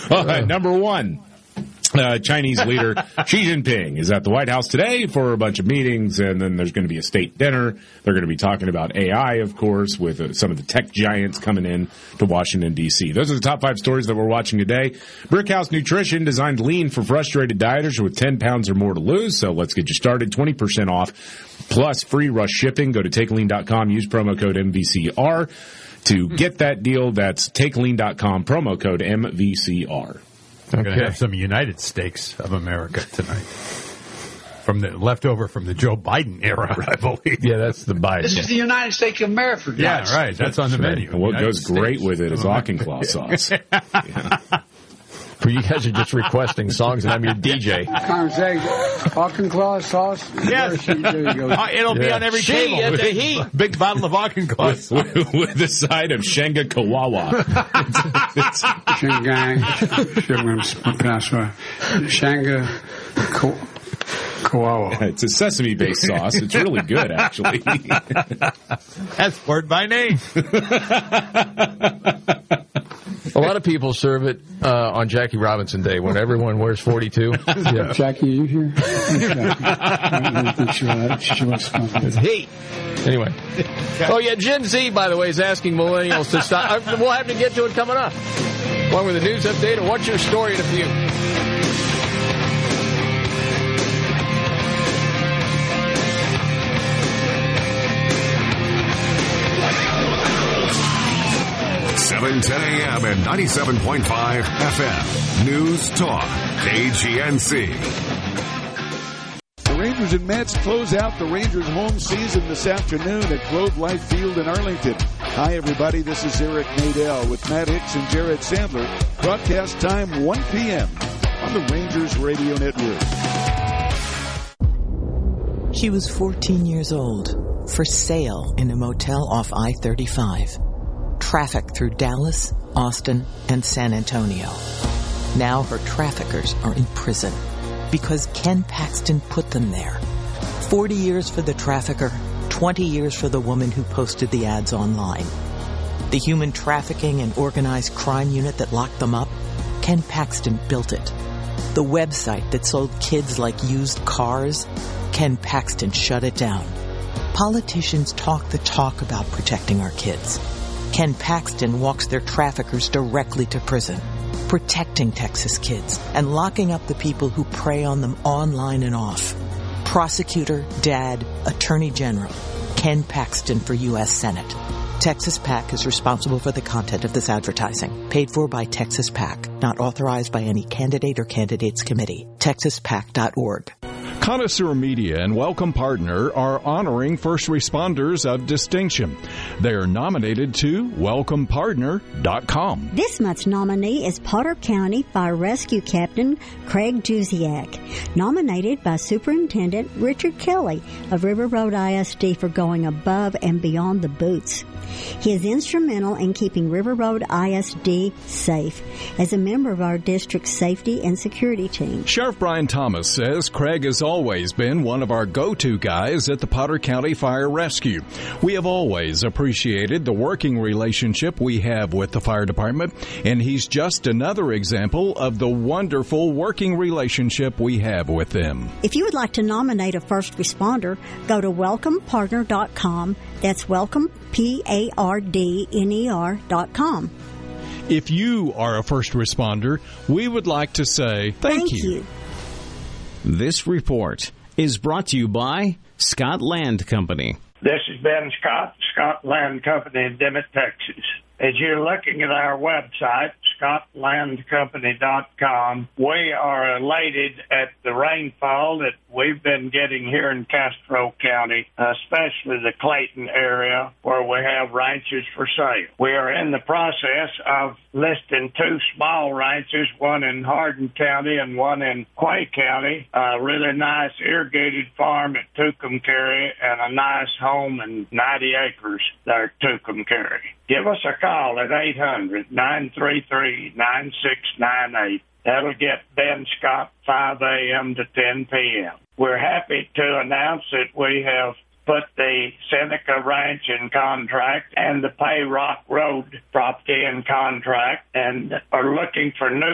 Number one. Chinese leader Xi Jinping is at the White House today for a bunch of meetings, and then there's going to be a state dinner. They're going to be talking about AI, of course, with some of the tech giants coming in to Washington, D.C. Those are the top 5 stories that we're watching today. Brickhouse Nutrition designed lean for frustrated dieters with 10 pounds or more to lose, so let's get you started. 20% off, plus free rush shipping. Go to TakeLean.com, use promo code MVCR to get that deal. That's TakeLean.com, promo code MVCR. I'm going to have some United Steaks of America tonight. Leftover from the Joe Biden era, I believe. Yeah, that's the Biden. This is the United States of America, guys. Yeah, right. That's on the menu. And what goes great with it is Auchinclaw sauce. For you guys are just requesting songs, and I'm your DJ. Auchinclaw sauce? Yes. It'll be on every table. At the heat. Big bottle of Auchinclaw sauce. With the side of Shenga Kawawa. Shenga Kawawa. It's a sesame-based sauce. It's really good, actually. That's word by name. A lot of people serve it on Jackie Robinson Day when everyone wears 42. Yeah. Jackie, you here? I think she wants to come. Hey. Anyway. Oh, yeah, Gen Z, by the way, is asking millennials to stop. We'll have to get to it coming up. Along with a news update and what's your story in a few. 710 a.m. and 97.5 FM. News Talk, KGNC. The Rangers and Mets close out the Rangers' home season this afternoon at Globe Life Field in Arlington. Hi, everybody. This is Eric Nadel with Matt Hicks and Jared Sandler. Broadcast time 1 p.m. on the Rangers Radio Network. She was 14 years old, for sale in a motel off I-35. Trafficked through Dallas, Austin, and San Antonio. Now her traffickers are in prison because Ken Paxton put them there. 40 years for the trafficker, 20 years for the woman who posted the ads online. The human trafficking and organized crime unit that locked them up, Ken Paxton built it. The website that sold kids like used cars, Ken Paxton shut it down. Politicians talk the talk about protecting our kids. Ken Paxton walks their traffickers directly to prison, protecting Texas kids and locking up the people who prey on them online and off. Prosecutor, dad, attorney general, Ken Paxton for U.S. Senate. Texas PAC is responsible for the content of this advertising. Paid for by Texas PAC. Not authorized by any candidate or candidates committee. TexasPAC.org. Connoisseur Media and Welcome Partner are honoring first responders of distinction. They are nominated to WelcomePartner.com. This month's nominee is Potter County Fire Rescue Captain Craig Juziak, nominated by Superintendent Richard Kelly of River Road ISD for going above and beyond the boots. He is instrumental in keeping River Road ISD safe as a member of our district's safety and security team. Sheriff Brian Thomas says Craig has always been one of our go-to guys at the Potter County Fire Rescue. We have always appreciated the working relationship we have with the fire department, and he's just another example of the wonderful working relationship we have with them. If you would like to nominate a first responder, go to WelcomePartner.com. That's welcome, PARDNER.com. If you are a first responder, we would like to say thank you. This report is brought to you by Scott Land Company. This is Ben Scott, Scott Land Company in Dimmitt, Texas. As you're looking at our website, ScottLandCompany.com, we are elated at the rainfall that we've been getting here in Castro County, especially the Clayton area where we have ranches for sale. We are in the process of listing 2 small ranches, one in Hardin County and one in Quay County, a really nice irrigated farm at Tucumcari and a nice home and 90 acres there at Tucumcari. Give us a call at 800-933-9698. That'll get Ben Scott 5 a.m. to 10 p.m. We're happy to announce that we have put the Seneca Ranch in contract and the Pay Rock Road property in contract and are looking for new